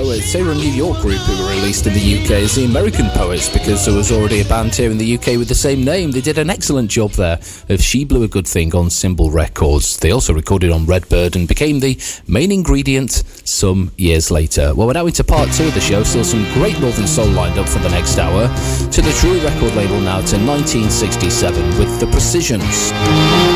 Poets. They were a New York group who were released in the UK as the American Poets because there was already a band here in the UK with the same name. They did an excellent job there of She Blew a Good Thing on Symbol Records. They also recorded on Redbird and became the main ingredient some years later. Well, we're now into part 2 of the show. Still some great Northern Soul lined up for the next hour. To the True record label now to 1967 with The Precisions.